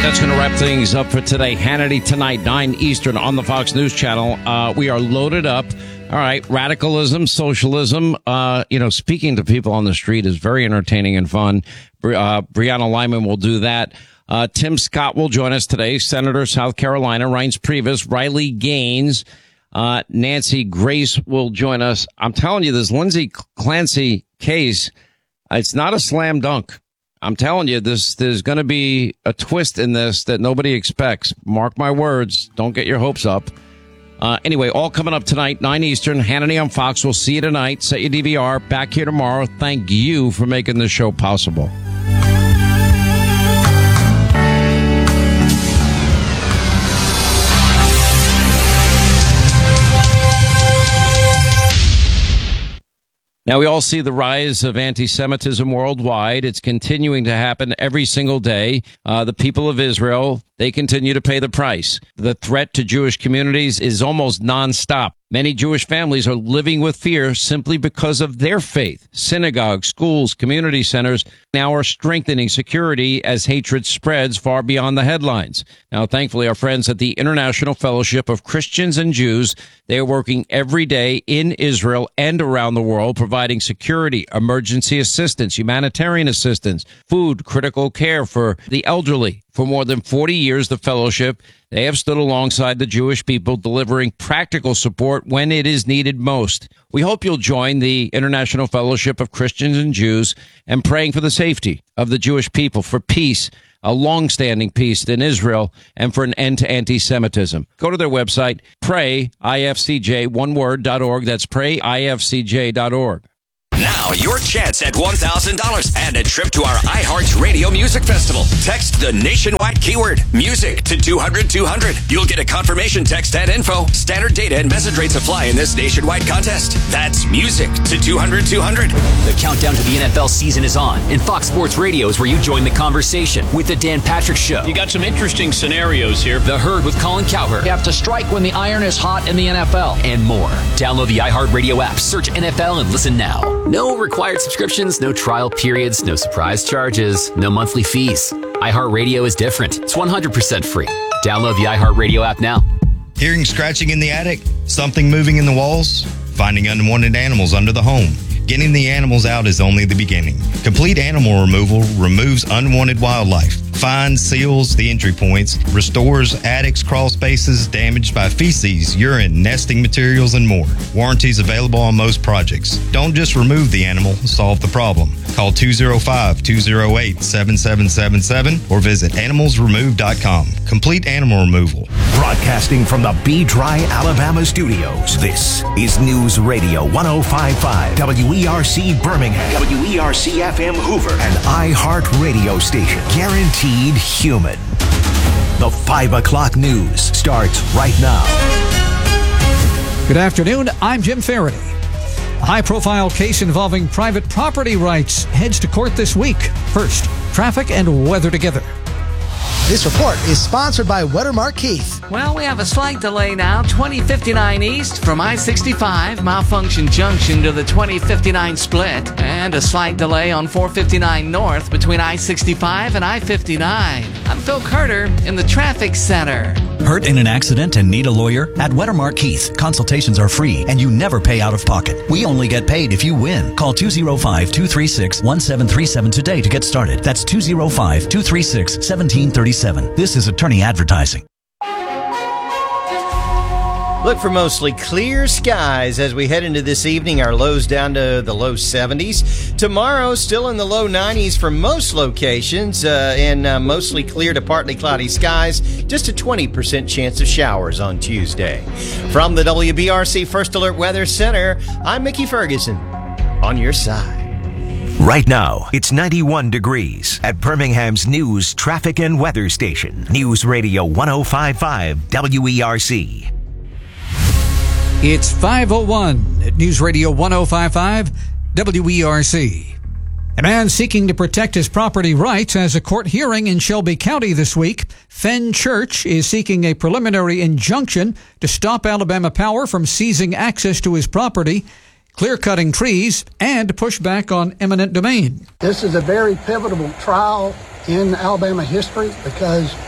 that's going to wrap things up for today. Hannity tonight, 9 Eastern on the Fox News Channel. We are loaded up. All right, radicalism, socialism, speaking to people on the street is very entertaining and fun. Brianna Lyman will do that. Tim Scott will join us today. Senator, South Carolina, Reince Priebus, Riley Gaines, Nancy Grace will join us. I'm telling you, this Lindsay Clancy case, it's not a slam dunk. I'm telling you, there's going to be a twist in this that nobody expects. Mark my words. Don't get your hopes up. Anyway, all coming up tonight, 9 Eastern, Hannity on Fox. We'll see you tonight. Set your DVR. Back here tomorrow. Thank you for making this show possible. Now, we all see the rise of anti-Semitism worldwide. It's continuing to happen every single day. The people of Israel, they continue to pay the price. The threat to Jewish communities is almost nonstop. Many Jewish families are living with fear simply because of their faith. Synagogues, schools, community centers now are strengthening security as hatred spreads far beyond the headlines. Now, thankfully, our friends at the International Fellowship of Christians and Jews, they are working every day in Israel and around the world, providing security, emergency assistance, humanitarian assistance, food, critical care for the elderly. For more than 40 years, the fellowship, they have stood alongside the Jewish people, delivering practical support when it is needed most. We hope you'll join the International Fellowship of Christians and Jews and praying for the safety of the Jewish people, for peace, a long-standing peace in Israel, and for an end to anti-Semitism. Go to their website, prayifcj.org. That's prayifcj.org. Now, your chance at $1,000 and a trip to our iHeart Radio Music Festival. Text the nationwide keyword music to 200-200. You'll get a confirmation text and info. Standard data and message rates apply in this nationwide contest. That's music to 200-200. The countdown to the NFL season is on, and Fox Sports Radio is where you join the conversation with the Dan Patrick Show. You got some interesting scenarios here. The Herd with Colin Cowherd. You have to strike when the iron is hot in the NFL. And more. Download the iHeart Radio app, search NFL, and listen now. No required subscriptions, no trial periods, no surprise charges, no monthly fees. iHeartRadio is different. It's 100% free. Download the iHeartRadio app now. Hearing scratching in the attic? Something moving in the walls? Finding unwanted animals under the home? Getting the animals out is only the beginning. Complete Animal Removal removes unwanted wildlife, finds, seals the entry points, restores attics, crawl spaces damaged by feces, urine, nesting materials, and more. Warranties available on most projects. Don't just remove the animal, solve the problem. Call 205-208-7777 or visit animalsremove.com. Complete Animal Removal. Broadcasting from the B-Dry, Alabama studios, this is News Radio 105.5 WERC Birmingham, WERC FM Hoover, and iHeart Radio Station. Guaranteed human. The 5 o'clock news starts right now. Good afternoon. I'm Jim Faraday. A high-profile case involving private property rights heads to court this week. First, traffic and weather together. This report is sponsored by Wettermark Keith. Well, we have a slight delay now. 2059 East from I-65, Malfunction Junction to the 2059 split. And a slight delay on 459 North between I-65 and I-59. I'm Phil Carter in the Traffic Center. Hurt in an accident and need a lawyer? At Wettermark Keith, consultations are free and you never pay out of pocket. We only get paid if you win. Call 205-236-1737 today to get started. That's 205-236-1737. This is attorney advertising. Look for mostly clear skies as we head into this evening. Our lows down to the low 70s. Tomorrow, still in the low 90s for most locations, and mostly clear to partly cloudy skies. Just a 20% chance of showers on Tuesday. From the WBRC First Alert Weather Center, I'm Mickey Ferguson. On your side. Right now, it's 91 degrees at Birmingham's news, traffic, and weather station. News Radio 105.5 WERC. It's 5:01 at News Radio 105.5 WERC. A man seeking to protect his property rights has a court hearing in Shelby County this week. Fenn Church is seeking a preliminary injunction to stop Alabama Power from seizing access to his property, clear-cutting trees, and push back on eminent domain. This is a very pivotal trial in Alabama history because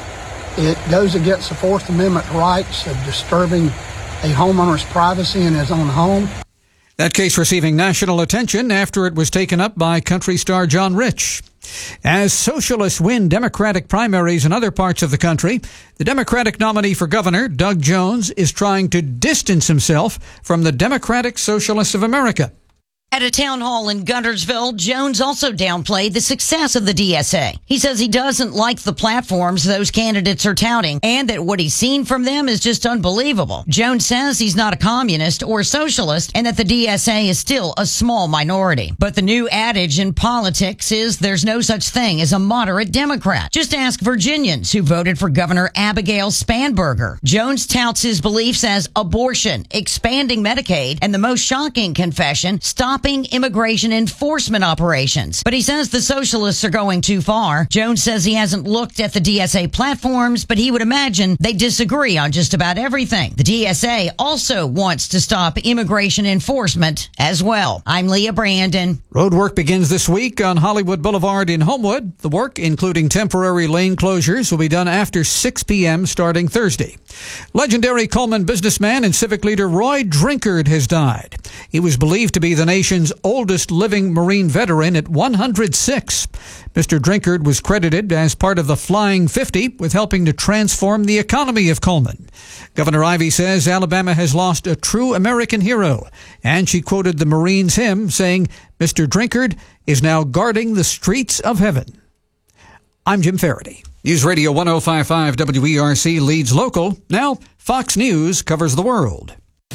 It goes against the Fourth Amendment rights of disturbing a homeowner's privacy in his own home. That case receiving national attention after it was taken up by country star John Rich. As socialists win Democratic primaries in other parts of the country, the Democratic nominee for governor, Doug Jones, is trying to distance himself from the Democratic Socialists of America. At a town hall in Guntersville, Jones also downplayed the success of the DSA. He says he doesn't like the platforms those candidates are touting and that what he's seen from them is just unbelievable. Jones says he's not a communist or socialist and that the DSA is still a small minority. But the new adage in politics is there's no such thing as a moderate Democrat. Just ask Virginians who voted for Governor Abigail Spanberger. Jones touts his beliefs as abortion, expanding Medicaid, and the most shocking confession, stopping immigration enforcement operations. But he says the socialists are going too far. Jones says he hasn't looked at the DSA platforms, but he would imagine they disagree on just about everything. The DSA also wants to stop immigration enforcement as well. I'm Leah Brandon. Road work begins this week on Hollywood Boulevard in Homewood. The work, including temporary lane closures, will be done after 6 p.m. starting Thursday. Legendary Coleman businessman and civic leader Roy Drinkard has died. He was believed to be the nation's oldest living Marine veteran at 106. Mr. Drinkard was credited as part of the Flying 50 with helping to transform the economy of Coleman. Governor Ivey says Alabama has lost a true American hero, and she quoted the Marines hymn saying, "Mr. Drinkard is now guarding the streets of heaven." I'm Jim Faraday. News Radio 105.5 WERC leads local. Now, Fox News covers the world.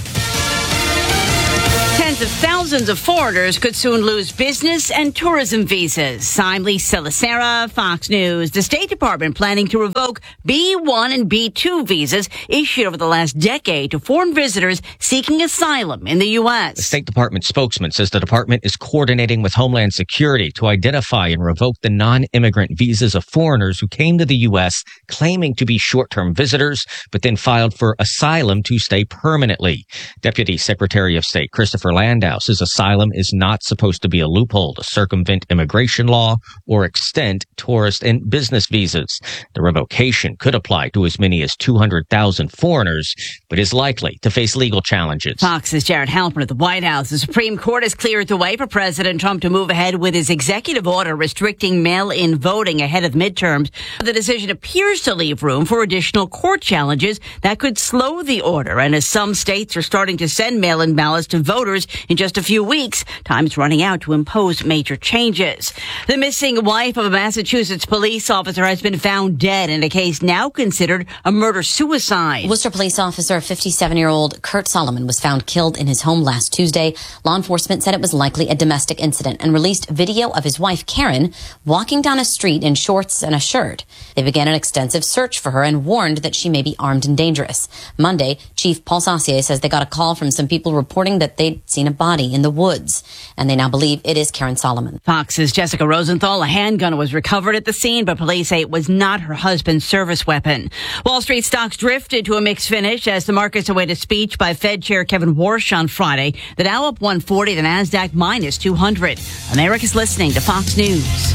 Tens of thousands of foreigners could soon lose business and tourism visas. I'm Lisa Lacera, Fox News. The State Department planning to revoke B1 and B2 visas issued over the last decade to foreign visitors seeking asylum in the U.S. The State Department spokesman says the department is coordinating with Homeland Security to identify and revoke the non-immigrant visas of foreigners who came to the U.S. claiming to be short-term visitors, but then filed for asylum to stay permanently. Deputy Secretary of State Christopher Landau says asylum is not supposed to be a loophole to circumvent immigration law or extend tourist and business visas. The revocation could apply to as many as 200,000 foreigners, but is likely to face legal challenges. Fox's Jared Halpern at the White House. The Supreme Court has cleared the way for President Trump to move ahead with his executive order restricting mail-in voting ahead of midterms. The decision appears to leave room for additional court challenges that could slow the order. And as some states are starting to send mail-in ballots to voters in just a few weeks, time's running out to impose major changes. The missing wife of a Massachusetts police officer has been found dead in a case now considered a murder-suicide. Worcester police officer 57-year-old Kurt Solomon was found killed in his home last Tuesday. Law enforcement said it was likely a domestic incident and released video of his wife, Karen, walking down a street in shorts and a shirt. They began an extensive search for her and warned that she may be armed and dangerous. Monday, Chief Paul Saucier says they got a call from some people reporting that they'd seen a body in the woods, and they now believe it is Karen Solomon. Fox's Jessica Rosenthal. A handgun was recovered at the scene, but police say it was not her husband's service weapon. Wall Street stocks drifted to a mixed finish as the markets await a speech by Fed Chair Kevin Warsh on Friday. The Dow up 140, the Nasdaq minus 200. America's listening to Fox News.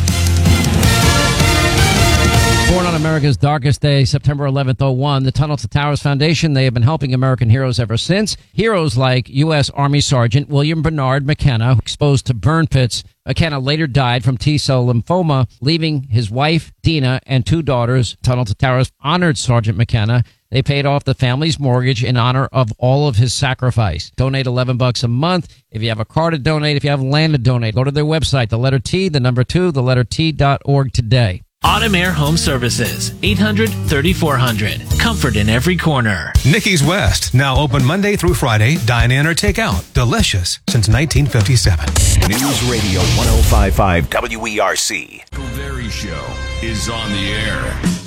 Born on America's darkest day, September 11th, 01, the Tunnel to Towers Foundation, they have been helping American heroes ever since. Heroes like U.S. Army Sergeant William Bernard McKenna, exposed to burn pits. McKenna later died from T-cell lymphoma, leaving his wife, Dina, and 2 daughters. Tunnel to Towers honored Sergeant McKenna. They paid off the family's mortgage in honor of all of his sacrifice. Donate $11 a month. If you have a car to donate, if you have land to donate, go to their website, the letter T, the number 2, the letter T.org today. Autumn Air Home Services, 800-3400. Comfort in every corner. Nikki's West, now open Monday through Friday, dine in or take out. Delicious since 1957. News Radio 105.5 WERC. The Very Show is on the air.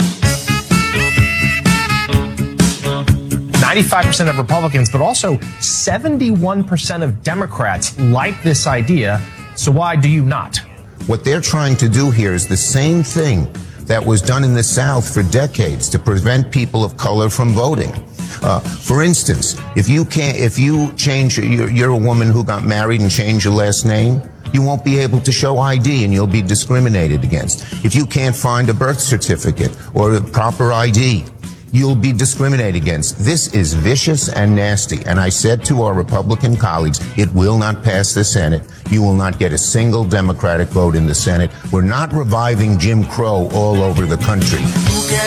95% of Republicans, but also 71% of Democrats like this idea. So why do you not? What they're trying to do here is the same thing that was done in the South for decades to prevent people of color from voting. For instance, if you change, you're a woman who got married and changed your last name, You won't be able to show ID and you'll be discriminated against. If you can't find a birth certificate or a proper ID, you'll be discriminated against. This is vicious and nasty. And I said to our Republican colleagues, it will not pass the Senate. You will not get a single Democratic vote in the Senate. We're not reviving Jim Crow all over the country.